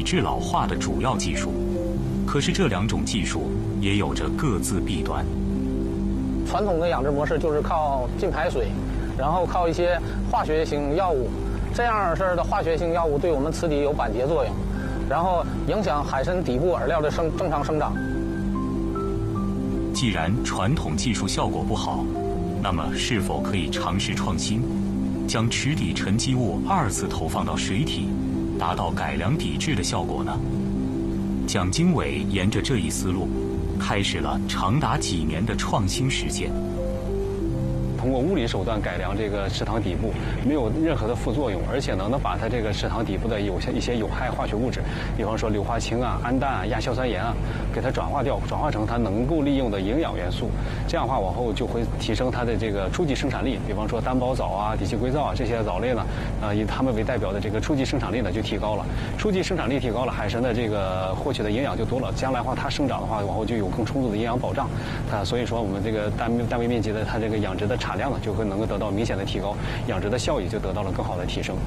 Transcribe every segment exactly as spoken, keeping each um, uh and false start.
质老化的主要技术。可是这两种技术也有着各自弊端。 传统的养殖模式就是靠浸排水，然后靠一些化学性药物，这样式的化学性药物对我们池底有板结作用，然后影响海参底部饵料的生正常生长。 既然传统技术效果不好，那么是否可以尝试创新，将池底沉积物二次投放到水体，达到改良底质的效果呢？蒋经纬沿着这一思路，开始了长达几年的创新实践。 通过物理手段改良这个池塘底部，没有任何的副作用，而且呢，能把它这个池塘底部的有些一些有害化学物质，比方说硫化氢啊、氨氮啊、亚硝酸盐啊，给它转化掉，转化成它能够利用的营养元素。这样的话，往后就会提升它的这个初级生产力。比方说单胞藻啊、底栖硅藻啊这些藻类呢，呃，以它们为代表的这个初级生产力呢就提高了。初级生产力提高了，海参的这个获取的营养就多了。将来的话，它生长的话，往后就有更充足的营养保障。它所以说，我们这个单单位面积的它这个养殖的产量呢，就会能够得到明显的提高，养殖的效益就得到了更好的提升。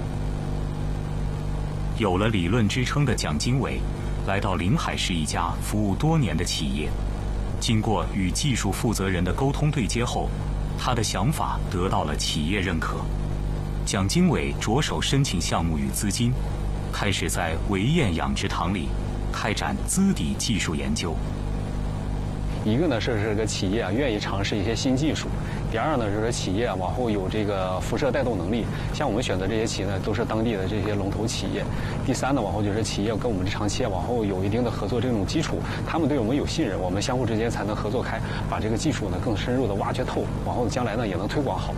有了理论支撑的蒋经纬，来到临海市一家服务多年的企业，经过与技术负责人的沟通对接后，他的想法得到了企业认可。蒋经纬着手申请项目与资金，开始在维堰养殖塘里开展资底技术研究。 一个呢是这个企业啊愿意尝试一些新技术，第二呢就是企业啊往后有这个辐射带动能力，像我们选择这些企业呢都是当地的这些龙头企业。第三呢往后就是企业跟我们长期往后有一定的合作这种基础，他们对我们有信任，我们相互之间才能合作开，把这个技术呢更深入的挖掘透，往后将来呢也能推广好。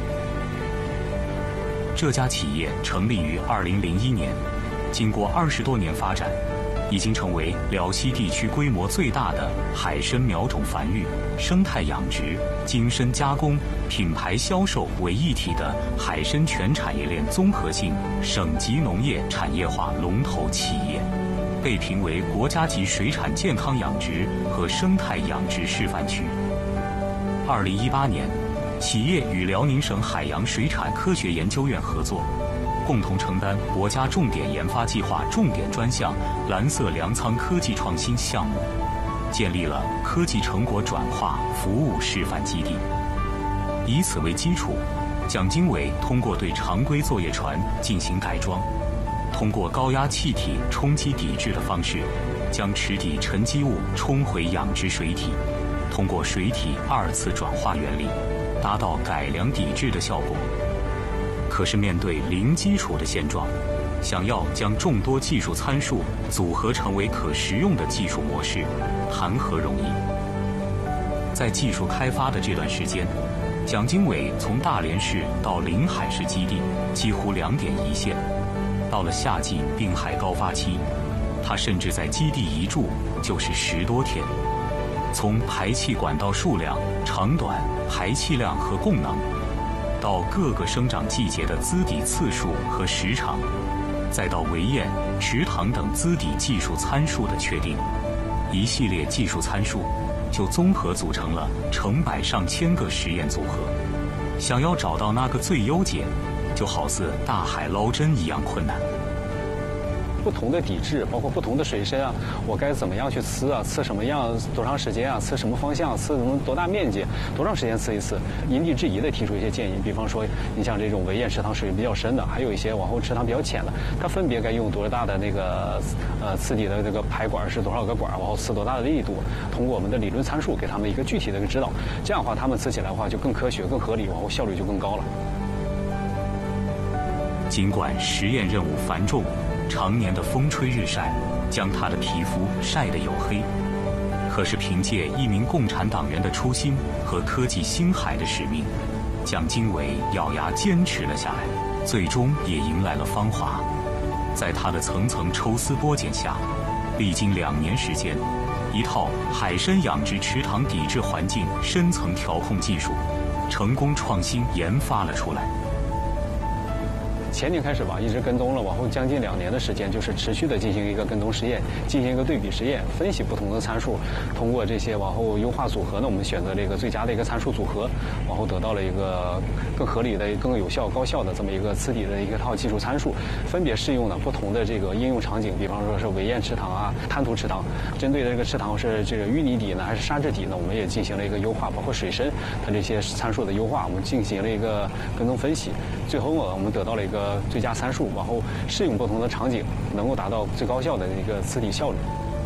这家企业成立于二零零一年，经过二十多年发展，已经成为辽西地区规模最大的海参苗种繁育、生态养殖、精深加工、品牌销售为一体的海参全产业链综合性省级农业产业化龙头企业，被评为国家级水产健康养殖和生态养殖示范区。二零一八年，企业与辽宁省海洋水产科学研究院合作，共同承担国家重点研发计划重点专项蓝色粮仓科技创新项目，建立了科技成果转化服务示范基地。以此为基础，蒋经纬通过对常规作业船进行改装，通过高压气体冲击底质的方式，将池底沉积物冲回养殖水体，通过水体二次转化原理，达到改良底质的效果。可是面对零基础的现状，想要将众多技术参数组合成为可实用的技术模式，谈何容易？在技术开发的这段时间，蒋经纬从大连市到临海市基地几乎两点一线。到了夏季滨海高发期，他甚至在基地一住就是十多天。从排气管道数量、长短、排气量和供能，到各个生长季节的资底次数和时长，再到围堰、池塘等资底技术参数的确定，一系列技术参数就综合组成了成百上千个实验组合。想要找到那个最优解，就好似大海捞针一样困难。 不同的底质，包括不同的水深啊，我该怎么样去呲啊？呲什么样？多长时间啊？呲什么方向？呲什么多大面积？多长时间呲一次？因地制宜的提出一些建议。比方说，你像这种围堰池塘水比较深的，还有一些往后池塘比较浅的，它分别该用多大的那个呃呲底的这个排管是多少个管，往后呲多大的力度？通过我们的理论参数给他们一个具体的一个指导，这样的话他们呲起来的话就更科学、更合理，往后效率就更高了。 尽管实验任务繁重，常年的风吹日晒将他的皮肤晒得黝黑，可是凭借一名共产党员的初心和科技星海的使命，蒋经纬咬牙坚持了下来，最终也迎来了芳华。在他的层层抽丝剥茧下，历经两年时间，一套海参养殖池塘底质环境深层调控技术成功创新研发了出来。 前年开始吧，一直跟踪了，往后将近两年的时间，就是持续的进行一个跟踪实验，进行一个对比实验，分析不同的参数，通过这些往后优化组合呢，我们选择了一个最佳的一个参数组合，往后得到了一个更合理的、更有效、高效的这么一个磁底的一个套技术参数，分别适用了不同的这个应用场景，比方说是围堰池塘啊、滩涂池塘，针对的这个池塘是这个淤泥底呢还是沙质底呢，我们也进行了一个优化，包括水深它这些参数的优化，我们进行了一个跟踪分析，最后呢，我们得到了一个最佳参数，往后适用不同的场景，能够达到最高效的一个磁底效率。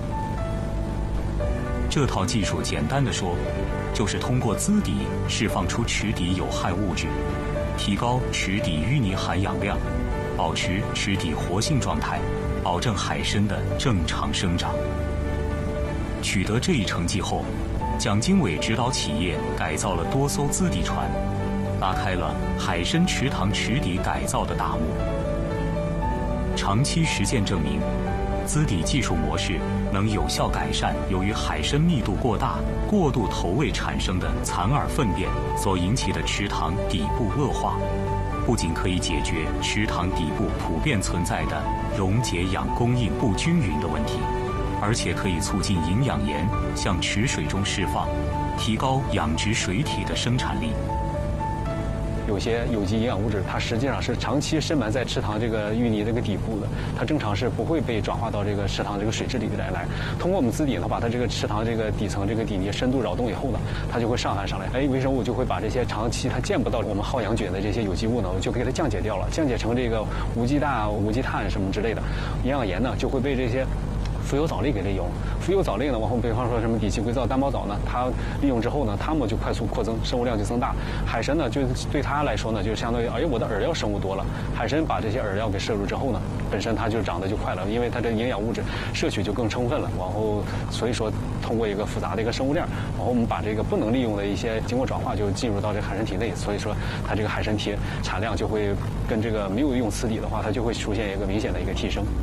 这套技术简单的说，就是通过滋底释放出池底有害物质，提高池底淤泥含氧量，保持池底活性状态，保证海参的正常生长。取得这一成绩后，蒋经纬指导企业改造了多艘滋底船，拉开了海参池塘池底改造的大幕。长期实践证明，滋底技术模式能有效改善由于海参密度过大、过度投喂产生的残饵粪便所引起的池塘底部恶化，不仅可以解决池塘底部普遍存在的溶解氧供应不均匀的问题，而且可以促进营养盐向池水中释放，提高养殖水体的生产力。 有些有机营养物质，它实际上是长期深埋在池塘这个淤泥这个底部的，它正常是不会被转化到这个池塘这个水质里来来。通过我们滋底呢，把它这个池塘这个底层这个底泥深度扰动以后呢，它就会上岸上来。哎，微生物就会把这些长期它见不到我们耗氧菌的这些有机物呢，就给它降解掉了，降解成这个无机氮、无机碳什么之类的。营养盐呢，就会被这些浮游藻类给利用，浮游藻类呢，往后比方说什么底栖硅藻、单胞藻呢，它利用之后呢，它们就快速扩增，生物量就增大。海参呢，就对它来说呢，就相当于，哎，我的饵料生物多了。海参把这些饵料给摄入之后呢，本身它就长得就快了，因为它的营养物质摄取就更充分了。往后，所以说通过一个复杂的一个生物链，然后我们把这个不能利用的一些经过转化就进入到这个海参体内，所以说它这个海参体产量就会跟这个没有用磁底的话，它就会出现一个明显的一个提升。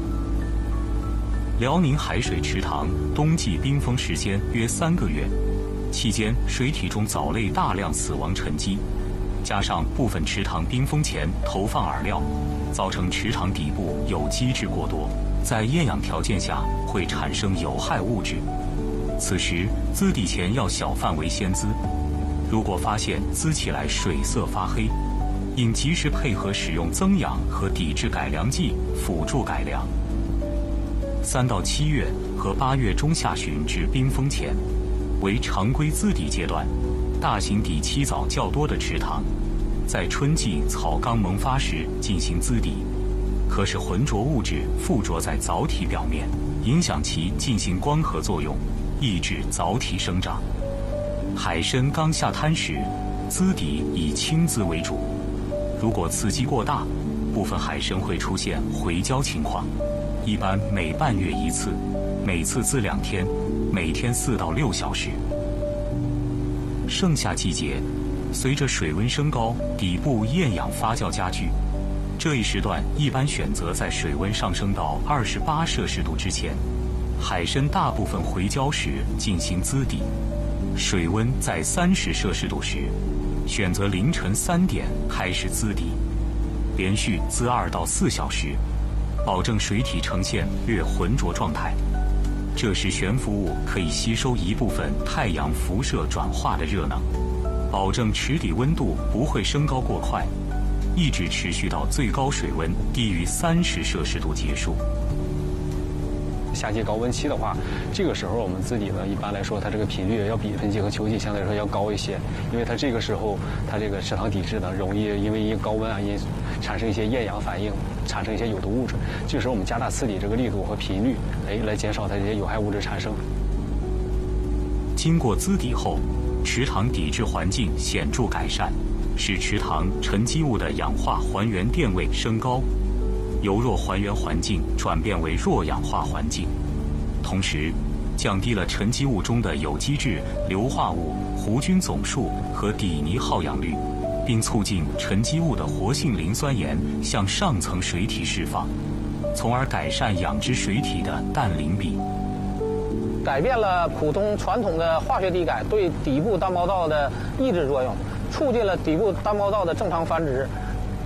辽宁海水池塘冬季冰封时间约三个月，期间水体中藻类大量死亡沉积，加上部分池塘冰封前投放饵料，造成池塘底部有机质过多，在厌氧条件下会产生有害物质。此时滋底前要小范围先滋，如果发现滋起来水色发黑，应及时配合使用增氧和抵制改良剂辅助改良。三到七月和八月中下旬至冰封前，为常规滋底阶段，大型底栖藻较多的池塘，在春季草缸萌发时进行滋底，可使浑浊物质附着在藻体表面，影响其进行光合作用，抑制藻体生长。海参刚下滩时，滋底以轻滋为主，如果刺激过大，部分海参会出现回礁情况。一般每半月一次，每次滋两天，每天四到六小时。盛夏季节，随着水温升高，底部厌氧发酵加剧，这一时段一般选择在水温上升到二十八摄氏度之前。海参大部分回礁时进行滋底，水温在三十摄氏度时，选择凌晨三点开始滋底，连续滋二到四小时。保证水体呈现略浑浊状态，这时悬浮物可以吸收一部分太阳辐射转化的热能，保证池底温度不会升高过快，一直持续到最高水温低于三十摄氏度结束。 夏季高温期的话，这个时候我们滋底呢，一般来说它这个频率要比春季和秋季相对来说要高一些，因为它这个时候它这个池塘底质呢容易因为一高温啊因产生一些厌氧反应，产生一些有毒物质。这个时候我们加大滋底这个力度和频率，哎，来减少它这些有害物质产生。 经过滋底后，池塘底质环境显著改善，使池塘沉积物的氧化还原电位升高，由弱还原环境转变为弱氧化环境，同时降低了沉积物中的有机质、硫化物、弧菌总数和底泥耗氧率，并促进沉积物的活性磷酸盐向上层水体释放，从而改善养殖水体的氮磷比。 改变了普通传统的化学底改对底部单胞道的抑制作用，促进了底部单胞道的正常繁殖，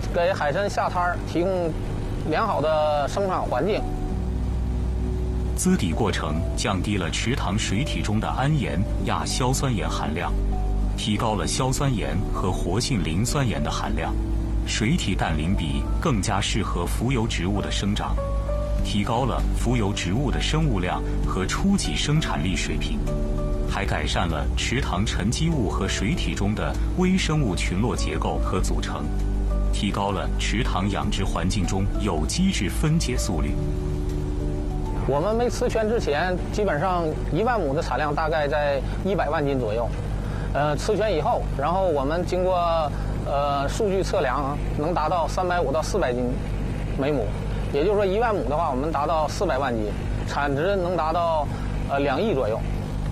给海参下滩提供良好的生长环境。 滋底过程降低了池塘水体中的氨盐、亚硝酸盐含量，提高了硝酸盐和活性磷酸盐的含量，水体氮磷比更加适合浮游植物的生长，提高了浮游植物的生物量和初级生产力水平，还改善了池塘沉积物和水体中的微生物群落结构和组成，提高了池塘养殖环境中有机质分解速率。 我们没雌圈之前，基本上一万亩的产量大概在一百万斤左右。呃，雌圈以后，然后我们经过呃数据测量，能达到三百五到四百斤每亩。也就是说，一万亩的话，我们达到四百万斤，产值能达到呃两亿左右。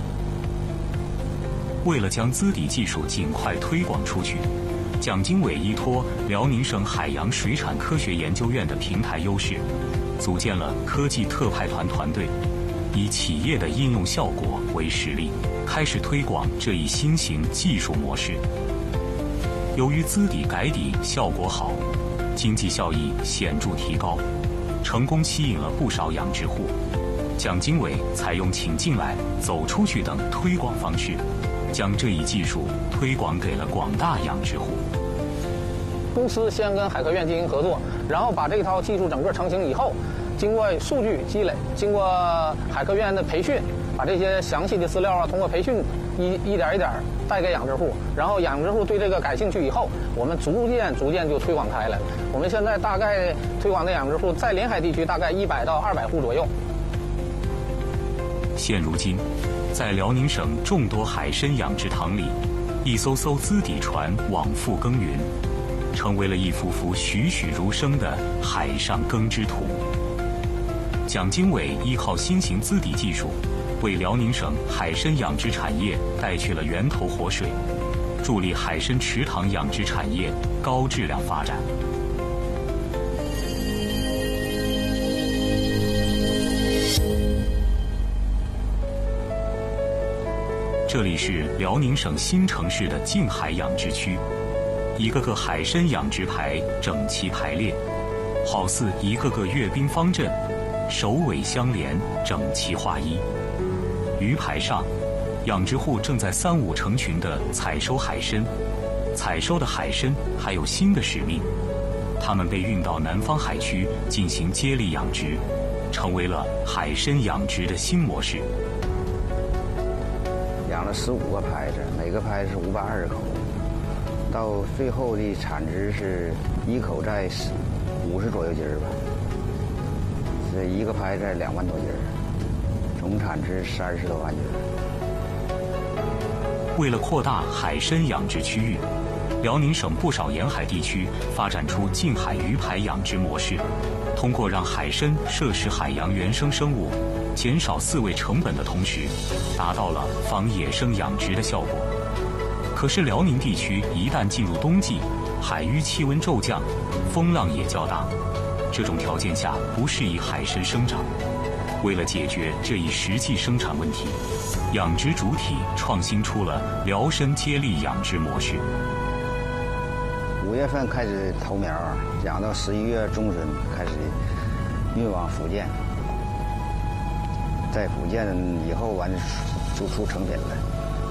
为了将滋底技术尽快推广出去，蒋经纬依托辽宁省海洋水产科学研究院的平台优势，组建了科技特派团团队，以企业的应用效果为实例，开始推广这一新型技术模式。由于滋底改底效果好，经济效益显著提高，成功吸引了不少养殖户。蒋经纬采用请进来、走出去等推广方式，将这一技术推广给了广大养殖户。 公司先跟海科院进行合作，然后把这套技术整个成型以后，经过数据积累，经过海科院的培训，把这些详细的资料啊，通过培训一一点一点带给养殖户，然后养殖户对这个感兴趣以后，我们逐渐逐渐就推广开了。我们现在大概推广的养殖户在临海地区大概一百到二百户左右。 现如今，在辽宁省众多海参养殖塘里，一艘艘滋底船往复耕耘，成为了一幅幅栩栩如生的海上耕织图。蒋经纬依靠新型滋底技术，为辽宁省海参养殖产业带去了源头活水，助力海参池塘养殖产业高质量发展。这里是辽宁省新城市的近海养殖区，一个个海参养殖排整齐排列，好似一个个阅兵方阵，首尾相连，整齐划一。鱼排上，养殖户正在三五成群地采收海参，采收的海参还有新的使命，它们被运到南方海区进行接力养殖，成为了海参养殖的新模式。 养了十五个排子，每个排是五百二十口，到最后的产值是一口在五十左右斤儿吧，这一个排在两万多斤儿，总产值三十多万斤儿。 为了扩大海参养殖区域，辽宁省不少沿海地区发展出近海鱼排养殖模式，通过让海参摄食海洋原生生物，减少饲喂成本的同时，达到了防野生养殖的效果。可是辽宁地区一旦进入冬季，海域气温骤降，风浪也较大，这种条件下不适宜海参生长。为了解决这一实际生产问题，养殖主体创新出了辽参接力养殖模式。 五月份开始投苗，养到十一月中旬开始运往福建，在福建以后完就出成品了。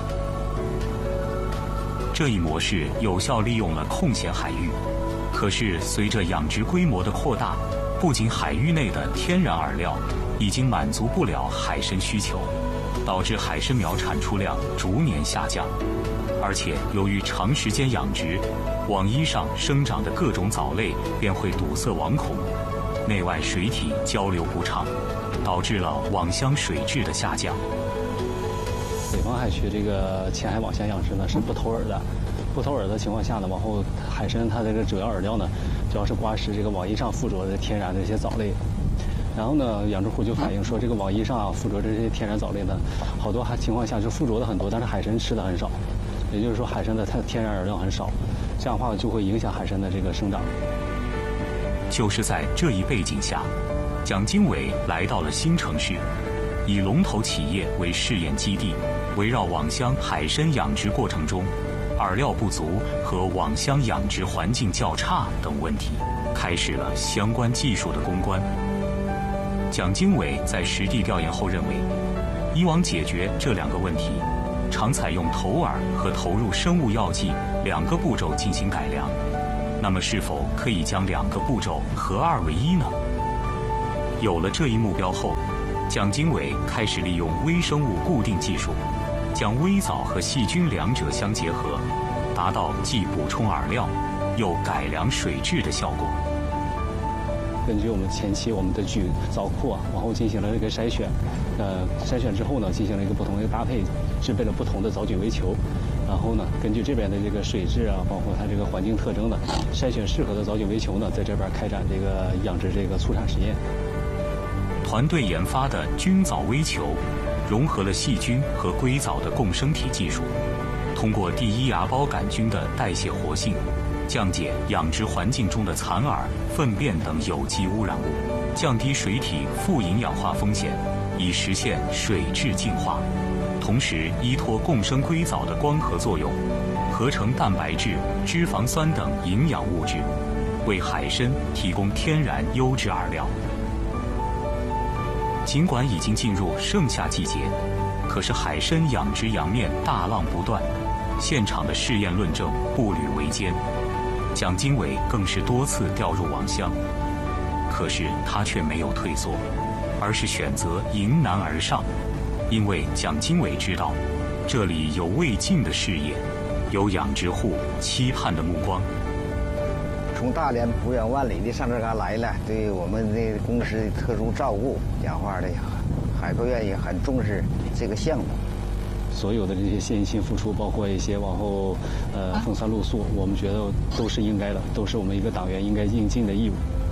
这一模式有效利用了空闲海域，可是随着养殖规模的扩大，不仅海域内的天然饵料已经满足不了海参需求，导致海参苗产出量逐年下降。而且由于长时间养殖，网衣上生长的各种藻类便会堵塞网孔，内外水体交流不畅，导致了网箱水质的下降。 北方海区这个浅海网箱养殖呢是不投饵的，不投饵的情况下呢，往后海参它这个主要饵料呢，主要是刮食这个网衣上附着的天然的一些藻类。然后呢，养殖户就反映说，这个网衣上啊附着这些天然藻类呢，好多还情况下就附着的很多，但是海参吃的很少。也就是说，海参的它的天然饵料很少，这样的话就会影响海参的这个生长。 就是在这一背景下，蒋经纬来到了新城市，以龙头企业为试验基地，围绕网箱海参养殖过程中， 饵料不足和网箱养殖环境较差等问题，开始了相关技术的攻关。蒋经纬在实地调研后认为，以往解决这两个问题，常采用投饵和投入生物药剂两个步骤进行改良。那么是否可以将两个步骤合二为一呢？有了这一目标后，蒋经纬开始利用微生物固定技术，将微藻和细菌两者相结合，达到既补充饵料，又改良水质的效果。 根据我们前期我们的菌藻库啊，往后进行了这个筛选，呃，筛选之后呢，进行了一个不同的搭配，制备了不同的藻菌微球，然后呢，根据这边的这个水质啊，包括它这个环境特征呢，筛选适合的藻菌微球呢，在这边开展这个养殖这个促产实验。 团队研发的菌藻微球，融合了细菌和硅藻的共生体技术，通过第一芽孢杆菌的代谢活性，降解养殖环境中的残饵、粪便等有机污染物，降低水体富营养化风险，以实现水质净化。同时，依托共生硅藻的光合作用，合成蛋白质、脂肪酸等营养物质，为海参提供天然优质饵料。尽管已经进入盛夏季节，可是海参养殖洋面大浪不断，现场的试验论证步履维艰。蒋经纬更是多次调入网箱，可是他却没有退缩，而是选择迎难而上，因为蒋经纬知道，这里有未尽的事业，有养殖户期盼的目光。 从大连不远万里的上这嘎来了，对我们这公司的特殊照顾，讲话的海科院也很重视这个项目。 所有的这些献心付出，包括一些往后呃风餐露宿，我们觉得都是应该的，都是我们一个党员应该应尽的义务。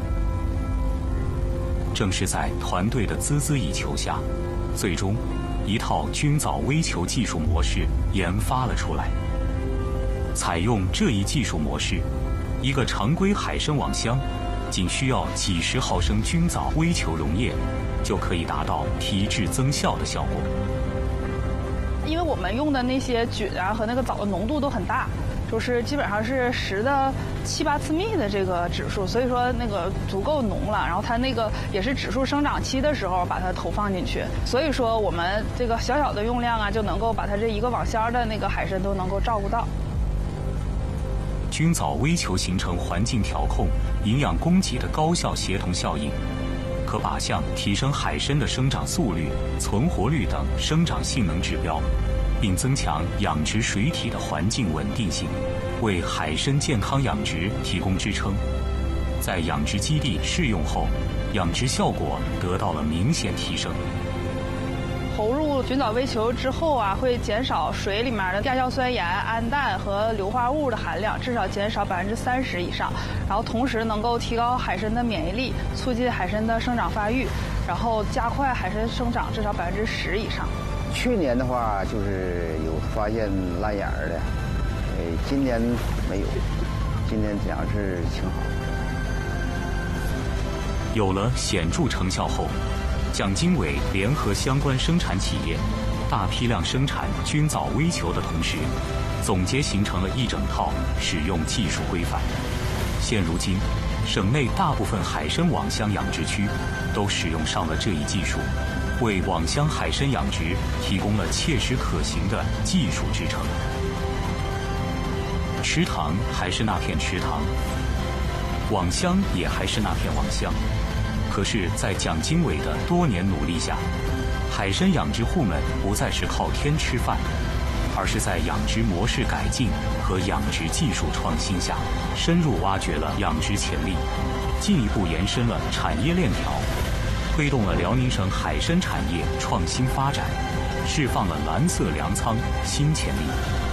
正是在团队的孜孜以求下，最终一套菌藻微球技术模式研发了出来。采用这一技术模式，一个常规海参网箱仅需要几十毫升菌藻微球溶液，就可以达到提质增效的效果。 因为我们用的那些菌啊和那个藻的浓度都很大，就是基本上是十的七八次幂的这个指数，所以说那个足够浓了。然后它那个也是指数生长期的时候把它投放进去，所以说我们这个小小的用量啊，就能够把它这一个网箱的那个海参都能够照顾到。 菌藻微球形成环境调控、营养供给的高效协同效应，可靶向提升海参的生长速率、存活率等生长性能指标，并增强养殖水体的环境稳定性，为海参健康养殖提供支撑。在养殖基地试用后，养殖效果得到了明显提升。 投入菌藻微球之后啊，会减少水里面的亚硝酸盐、氨氮和硫化物的含量，至少减少百分之三十以上。然后同时能够提高海参的免疫力，促进海参的生长发育，然后加快海参生长至少百分之十以上。 去年的话就是有发现烂眼儿的，呃，今年没有，今年讲是挺好。 有了显著成效后，蒋经纬联合相关生产企业，大批量生产菌藻微球的同时，总结形成了一整套使用技术规范。现如今，省内大部分海参网箱养殖区都使用上了这一技术，为网箱海参养殖提供了切实可行的技术支撑。池塘还是那片池塘，网箱也还是那片网箱。可是，在蒋经纬的多年努力下，海参养殖户们不再是靠天吃饭，而是在养殖模式改进和养殖技术创新下，深入挖掘了养殖潜力，进一步延伸了产业链条，推动了辽宁省海参产业创新发展，释放了蓝色粮仓新潜力。